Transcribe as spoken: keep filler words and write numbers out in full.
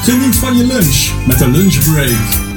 Geniet van je lunch met de Lunch Break.